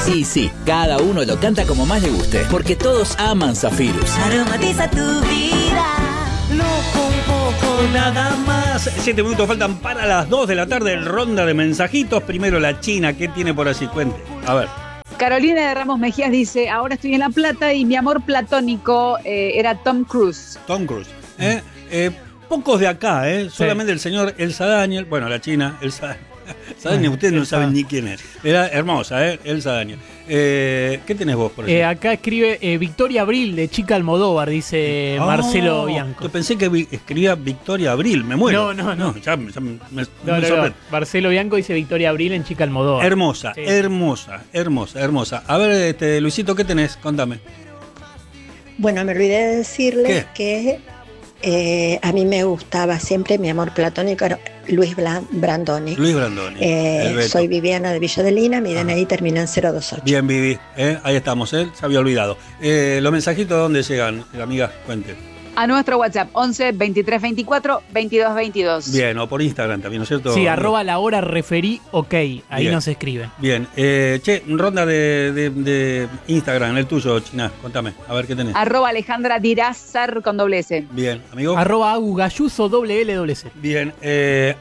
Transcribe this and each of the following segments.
Y sí, cada uno lo canta como más le guste, porque todos aman Zafirus. Aromatiza tu vida. No convoco nada más. 7 minutos faltan para las 2 de la tarde. Ronda de mensajitos. Primero la China. ¿Qué tiene por allí? Cuente. A ver. Carolina de Ramos Mejías dice, ahora estoy en La Plata y mi amor platónico era Tom Cruise. Tom Cruise. Pocos de acá, solamente el señor Elsa Daniel. Bueno, la China, Elsa Daniel, ustedes no saben ni quién es. Era hermosa, Elsa Daniel. ¿Qué tenés vos por allí? Acá escribe Victoria Abril de Chica Almodóvar, dice Marcelo Bianco. Yo pensé que escribía Victoria Abril, me muero. No. Ya me No. Marcelo Bianco dice Victoria Abril en Chica Almodóvar. Hermosa, sí. hermosa. A ver, Luisito, ¿qué tenés? Contame. Bueno, me olvidé de decirles que a mí me gustaba siempre, mi amor platónico era Luis Brandoni. Luis Brandoni. Soy Viviana de Villa Adelina, mi DNI termina en 028. Bien, Vivi, ahí estamos, se había olvidado. ¿Los mensajitos dónde llegan, amiga? Cuente. A nuestro WhatsApp, 11 23 24 22 22. Bien, o por Instagram también, ¿no es cierto? Sí, @lahora_referí, ok, ahí Bien. nos escriben. Bien, ronda de Instagram, el tuyo, China, contame, a ver qué tenés. Alejandra Dirázar con doble S. Bien, amigo. @agugayuso LLC. Bien, de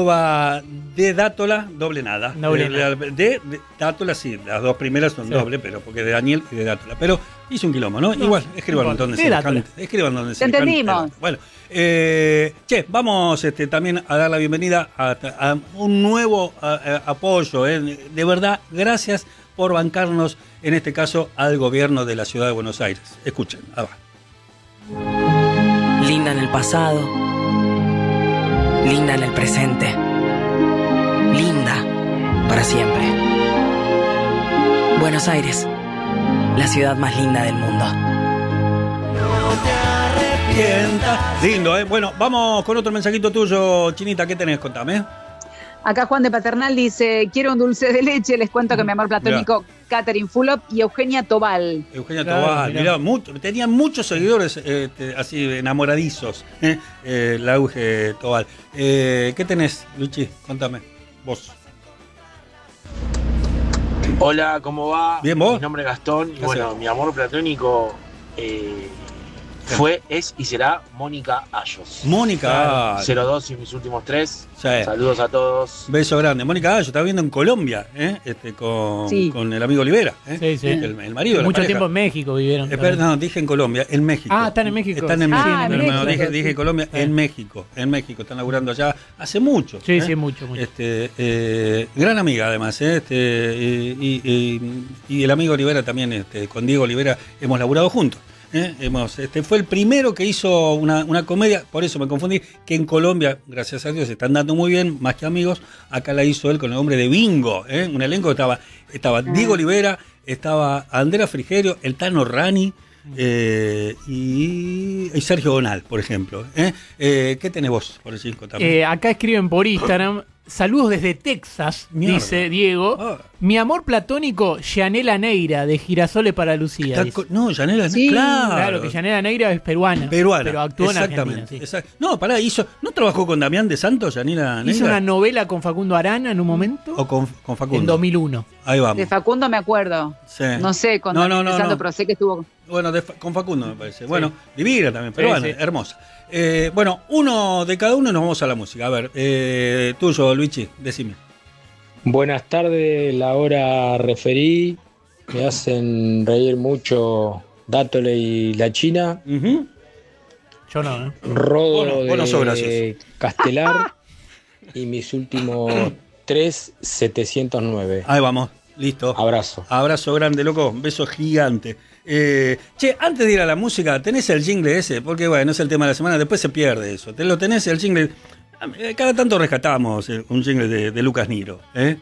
Dátola, doble nada. De Dátola, sí, las dos primeras son doble, pero porque de Daniel y de Dátola. Pero hice un quilombo, ¿no? Igual, escriban donde se les cante. Escriban donde se les cante. Entendimos. Bueno, vamos también a dar la bienvenida a un nuevo apoyo. De verdad, gracias por bancarnos, en este caso, al gobierno de la ciudad de Buenos Aires. Escuchen, va. Linda en el pasado, linda en el presente, linda para siempre. Buenos Aires, la ciudad más linda del mundo. Lindo, Bueno, vamos con otro mensajito tuyo, Chinita. ¿Qué tenés? Contame. Acá Juan de Paternal dice, quiero un dulce de leche, les cuento que mi amor platónico, Catherine Fulop y Eugenia Tobal. Eugenia Tobal, mirá, tenían muchos seguidores así enamoradizos, la Euge Tobal. ¿Qué tenés, Luchi? Contame, vos. Hola, ¿cómo va? Bien, ¿vos? Mi nombre es Gastón y bueno, mi amor platónico fue, es y será Mónica Ayos. Mónica 02 y mis últimos 3. Sí. Saludos a todos. Beso grande. Mónica Ayos, está viviendo en Colombia, con el amigo Olivera. Sí. El marido de la Mucho pareja. tiempo en México vivieron. No, dije en Colombia, en México. Están en México. Están en México. México. Dije Colombia, en México. En México, están laburando allá hace mucho. Sí, mucho. Gran amiga, además. Y el amigo Olivera también, con Diego Olivera, hemos laburado juntos. Fue el primero que hizo una comedia, por eso me confundí, que en Colombia, gracias a Dios, se están dando muy bien, más que amigos. Acá la hizo él con el nombre de Bingo, un elenco que estaba Diego Olivera, estaba Andrea Frigerio, el Tano Rani y Sergio Bonal, por ejemplo. ¿Qué tenés vos por allí? Acá escriben por Instagram. Saludos desde Texas, Mierda. dice Diego. Mi amor platónico, Yanela Neira, de Girasoles para Lucía. No, Yanela Neira, Sí, Claro, que Yanela Neira es peruana. Pero actuó en Argentina. Sí. No, ¿no trabajó con Damián de Santos, Yanela Neira? Hizo una novela con Facundo Arana en un momento. ¿O con Facundo? En 2001. Ahí vamos. De Facundo me acuerdo. Sí. No sé, con Daniel de Santos, pero sé que estuvo. Bueno, con Facundo me parece. Bueno, divina también, pero Sí. hermosa. Bueno, uno de cada uno y nos vamos a la música. A ver, tuyo, Luigi, decime. Buenas tardes, la hora referí. Me hacen reír mucho Dátole y la China. Uh-huh. Yo no, ¿eh? Rodo Vos no sos de gracioso. Castelar. Y mis últimos 3, 709. Ahí vamos, listo. Abrazo. Abrazo grande, loco. Beso gigante. Antes de ir a la música, ¿tenés el jingle ese? Porque bueno, es el tema de la semana, después se pierde eso. ¿Lo tenés el jingle? Cada tanto rescatamos un jingle de Lucas Niro.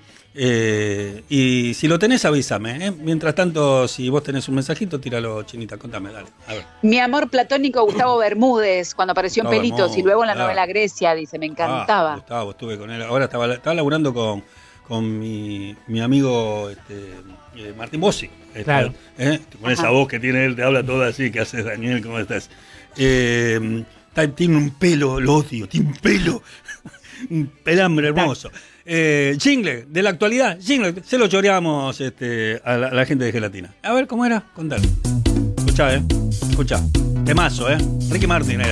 Y si lo tenés, avísame. Mientras tanto, si vos tenés un mensajito, tíralo, Chinita, contame, dale. A ver. Mi amor platónico, Gustavo Bermúdez, cuando apareció en Pelitos Bermúdez, y luego en la claro. novela Grecia, dice, me encantaba. Gustavo, estuve con él. Ahora estaba laburando con mi amigo Martín Bossi. Claro. Con esa voz que tiene él, te habla todo así, ¿qué haces, Daniel? ¿Cómo estás? Tiene un pelo, lo odio, tiene un pelo, un pelambre hermoso. Jingle de la actualidad. Jingle, se lo choreamos a la gente de Gelatina. A ver, ¿cómo era? Contale. Escuchá, Escuchá. Temazo, Ricky Martin era.